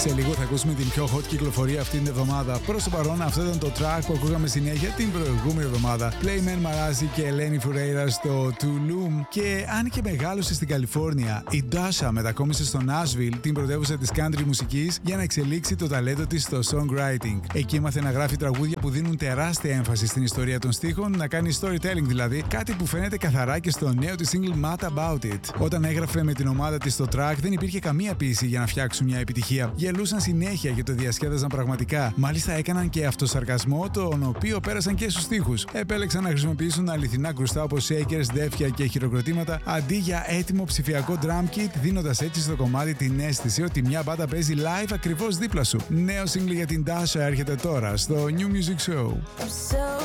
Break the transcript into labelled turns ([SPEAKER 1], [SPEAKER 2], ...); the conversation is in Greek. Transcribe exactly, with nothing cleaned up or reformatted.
[SPEAKER 1] Σε λίγο θα ακούσουμε την πιο hot κυκλοφορία αυτήν την εβδομάδα. Προς το παρόν, αυτό ήταν το track που ακούγαμε συνέχεια την προηγούμενη εβδομάδα. Playman Marasi και Eleni Foureira στο Tulum. Και αν και μεγάλωσε στην Καλιφόρνια, η Dasha μετακόμισε στο Nashville, την πρωτεύουσα της country μουσικής, για να εξελίξει το ταλέντο της στο songwriting. Εκεί έμαθε να γράφει τραγούδια που δίνουν τεράστια έμφαση στην ιστορία των στίχων, να κάνει storytelling δηλαδή, κάτι που φαίνεται καθαρά και στο νέο της single Mad About It. Όταν έγραφε με την ομάδα της το track, δεν υπήρχε καμία πίεση για να φτιάξουν μια επιτυχία. Γελούσαν συνέχεια και το διασκέδαζαν πραγματικά. Μάλιστα έκαναν και αυτοσαρκασμό, τον οποίο πέρασαν και στους στίχους. Επέλεξαν να χρησιμοποιήσουν αληθινά κρουστά όπως shakers, δέφια και χειροκροτήματα αντί για έτοιμο ψηφιακό drum kit, δίνοντας έτσι στο κομμάτι την αίσθηση ότι μια μπάντα παίζει live ακριβώς δίπλα σου. Νέο single για την Dasha έρχεται τώρα στο New Music Show.